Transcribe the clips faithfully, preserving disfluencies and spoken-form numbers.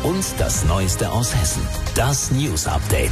und das Neueste aus Hessen. Das News Update.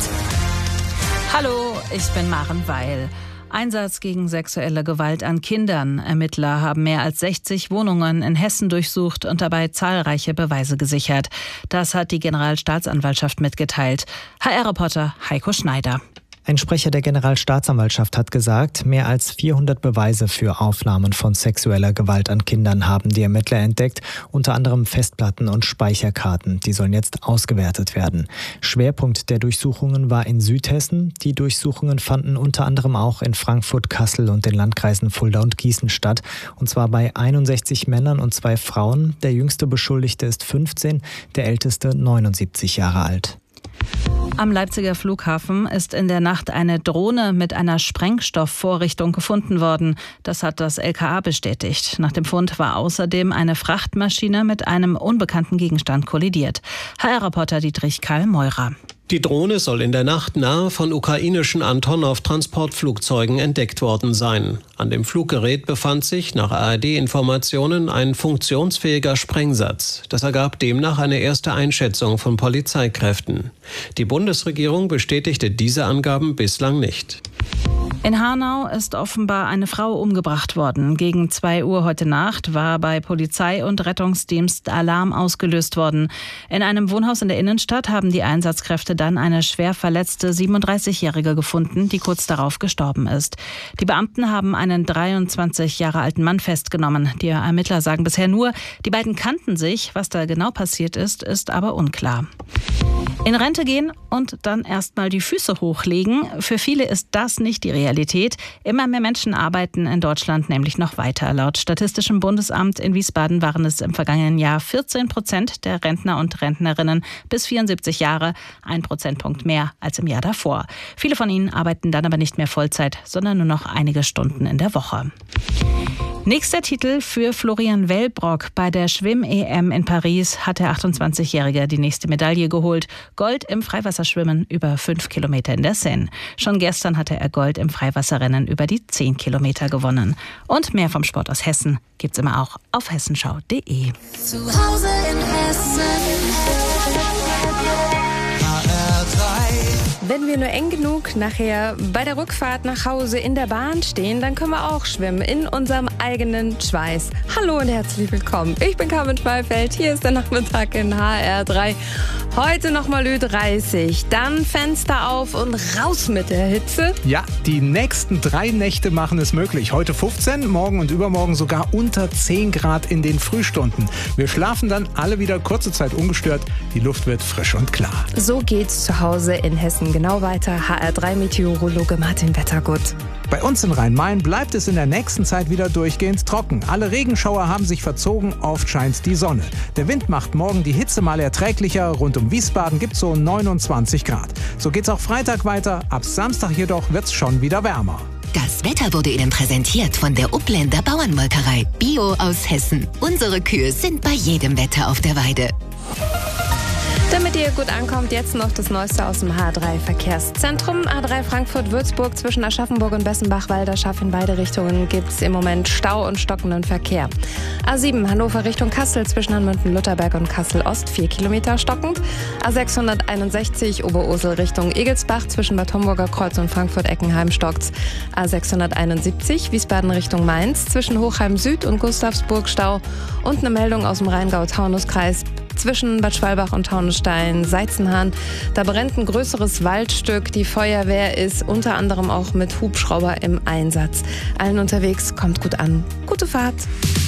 Hallo, ich bin Maren Weil. Einsatz gegen sexuelle Gewalt an Kindern. Ermittler haben mehr als sechzig Wohnungen in Hessen durchsucht und dabei zahlreiche Beweise gesichert. Das hat die Generalstaatsanwaltschaft mitgeteilt. H R-Reporter Heiko Schneider. Ein Sprecher der Generalstaatsanwaltschaft hat gesagt, mehr als vierhundert Beweise für Aufnahmen von sexueller Gewalt an Kindern haben die Ermittler entdeckt, unter anderem Festplatten und Speicherkarten. Die sollen jetzt ausgewertet werden. Schwerpunkt der Durchsuchungen war in Südhessen. Die Durchsuchungen fanden unter anderem auch in Frankfurt, Kassel und den Landkreisen Fulda und Gießen statt. Und zwar bei einundsechzig Männern und zwei Frauen. Der jüngste Beschuldigte ist fünfzehn, der älteste neunundsiebzig Jahre alt. Am Leipziger Flughafen ist in der Nacht eine Drohne mit einer Sprengstoffvorrichtung gefunden worden. Das hat das L K A bestätigt. Nach dem Fund war außerdem eine Frachtmaschine mit einem unbekannten Gegenstand kollidiert. H R-Reporter Dietrich Karl Meurer. Die Drohne soll in der Nacht nahe von ukrainischen Antonov-Transportflugzeugen entdeckt worden sein. An dem Fluggerät befand sich nach A R D-Informationen ein funktionsfähiger Sprengsatz. Das ergab demnach eine erste Einschätzung von Polizeikräften. Die Bundesregierung bestätigte diese Angaben bislang nicht. In Hanau ist offenbar eine Frau umgebracht worden. Gegen zwei Uhr heute Nacht war bei Polizei und Rettungsdienst Alarm ausgelöst worden. In einem Wohnhaus in der Innenstadt haben die Einsatzkräfte dann eine schwer verletzte siebenunddreißigjährige gefunden, die kurz darauf gestorben ist. Die Beamten haben einen dreiundzwanzig Jahre alten Mann festgenommen. Die Ermittler sagen bisher nur, die beiden kannten sich. Was da genau passiert ist, ist aber unklar. In Rente gehen und dann erstmal die Füße hochlegen. Für viele ist das nicht die Realität. Immer mehr Menschen arbeiten in Deutschland nämlich noch weiter. Laut Statistischem Bundesamt in Wiesbaden waren es im vergangenen Jahr vierzehn Prozent der Rentner und Rentnerinnen bis vierundsiebzig Jahre, ein Prozentpunkt mehr als im Jahr davor. Viele von ihnen arbeiten dann aber nicht mehr Vollzeit, sondern nur noch einige Stunden in der Woche. Nächster Titel für Florian Wellbrock. Bei der Schwimm-E M in Paris hat der achtundzwanzigjährige die nächste Medaille geholt. Gold im Freiwasserschwimmen über fünf Kilometer in der Seine. Schon gestern hatte er Gold im Freiwasserrennen über die zehn Kilometer gewonnen. Und mehr vom Sport aus Hessen gibt's immer auch auf hessenschau punkt de. Zu Hause in Hessen. Wenn wir nur eng genug nachher bei der Rückfahrt nach Hause in der Bahn stehen, dann können wir auch schwimmen in unserem eigenen Schweiß. Hallo und herzlich willkommen. Ich bin Carmen Schweifeld. Hier ist der Nachmittag in H R drei. Heute nochmal Ü dreißig. Dann Fenster auf und raus mit der Hitze. Ja, die nächsten drei Nächte machen es möglich. Heute fünfzehn, morgen und übermorgen sogar unter zehn Grad in den Frühstunden. Wir schlafen dann alle wieder kurze Zeit ungestört. Die Luft wird frisch und klar. So geht's zu Hause in Hessen genau weiter. H R drei Meteorologe Martin Wettergut. Bei uns in Rhein-Main bleibt es in der nächsten Zeit wieder durchgehend trocken. Alle Regenschauer haben sich verzogen, oft scheint die Sonne. Der Wind macht morgen die Hitze mal erträglicher. Rund um Wiesbaden gibt's so neunundzwanzig Grad. So geht's auch Freitag weiter. Ab Samstag jedoch wird's schon wieder wärmer. Das Wetter wurde Ihnen präsentiert von der Upländer Bauernmolkerei. Bio aus Hessen. Unsere Kühe sind bei jedem Wetter auf der Weide. Damit ihr gut ankommt, jetzt noch das Neueste aus dem H drei Verkehrszentrum. A drei Frankfurt-Würzburg zwischen Aschaffenburg und Bessenbach-Walderschaff in beide Richtungen gibt es im Moment Stau und stockenden Verkehr. A sieben Hannover Richtung Kassel zwischen Hanmünden-Lutherberg und Kassel-Ost vier Kilometer stockend. A sechshunderteinundsechzig Oberursel Richtung Egelsbach zwischen Bad Homburger Kreuz und Frankfurt-Eckenheim stockt's. A sechshunderteinundsiebzig Wiesbaden Richtung Mainz zwischen Hochheim Süd und Gustavsburg Stau. Und eine Meldung aus dem Rheingau-Taunus-Kreis zwischen Bad Schwalbach und Taunusstein, Seizenhahn. Da brennt ein größeres Waldstück. Die Feuerwehr ist unter anderem auch mit Hubschrauber im Einsatz. Allen unterwegs, kommt gut an. Gute Fahrt.